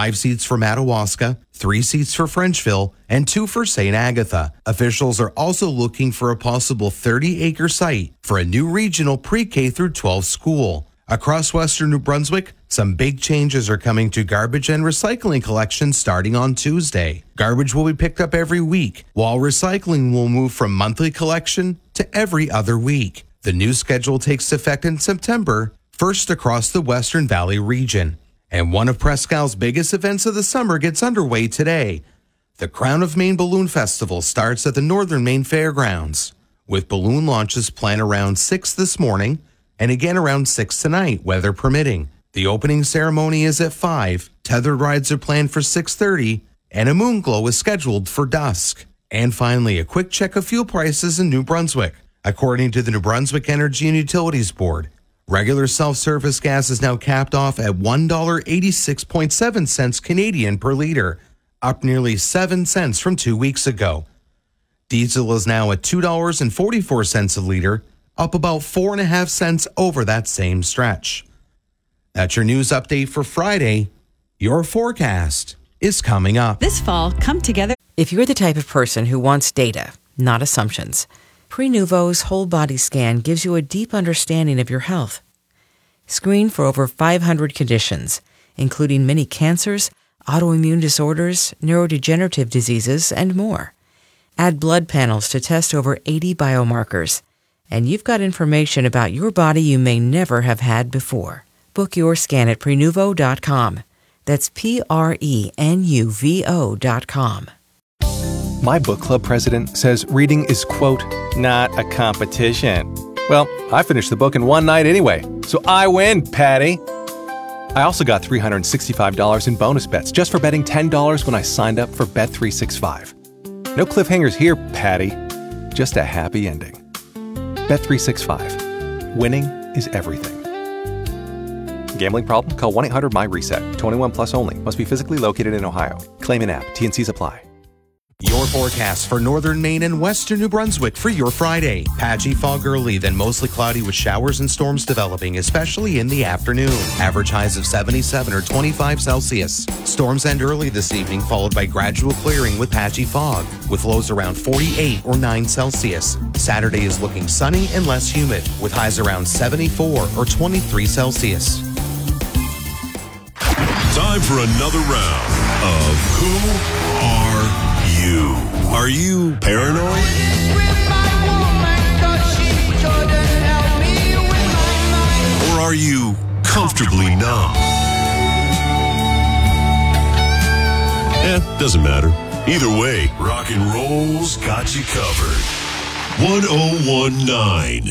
5 seats for Madawaska, 3 seats for Frenchville, and 2 for St. Agatha. Officials are also looking for a possible 30-acre site for a new regional pre-K through 12 school. Across western New Brunswick, some big changes are coming to garbage and recycling collection starting on Tuesday. Garbage will be picked up every week, while recycling will move from monthly collection to every other week. The new schedule takes effect in September, first across the Western Valley region. And one of Prescal's biggest events of the summer gets underway today. The Crown of Maine Balloon Festival starts at the Northern Maine Fairgrounds, with balloon launches planned around 6 this morning and again around 6 tonight, weather permitting. The opening ceremony is at 5, tethered rides are planned for 6:30, and a moon glow is scheduled for dusk. And finally, a quick check of fuel prices in New Brunswick. According to the New Brunswick Energy and Utilities Board, regular self-service gas is now capped off at $1.86.7 Canadian per liter, up nearly 7 cents from 2 weeks ago. Diesel is now at $2.44 a liter, up about 4.5 cents over that same stretch. That's your news update for Friday. Your forecast is coming up. This fall, come together. If you're the type of person who wants data, not assumptions, Prenuvo's whole body scan gives you a deep understanding of your health. Screen for over 500 conditions, including many cancers, autoimmune disorders, neurodegenerative diseases, and more. Add blood panels to test over 80 biomarkers, and you've got information about your body you may never have had before. Book your scan at Prenuvo.com. That's Prenuvo.com. My book club president says reading is, quote, not a competition. Well, I finished the book in one night anyway, so I win, Patty. I also got $365 in bonus bets just for betting $10 when I signed up for Bet365. No cliffhangers here, Patty. Just a happy ending. Bet365. Winning is everything. Gambling problem? Call 1-800-MY-RESET. 21 plus only. Must be physically located in Ohio. Claim in app. T&Cs apply. Your forecast for northern Maine and western New Brunswick for your Friday. Patchy fog early, then mostly cloudy with showers and storms developing, especially in the afternoon. Average highs of 77 or 25 Celsius. Storms end early this evening, followed by gradual clearing with patchy fog, with lows around 48 or 9 Celsius. Saturday is looking sunny and less humid, with highs around 74 or 23 Celsius. Time for another round of Who Are You? Are you paranoid? Or are you comfortably numb? Doesn't matter. Either way, rock and roll's got you covered. 1019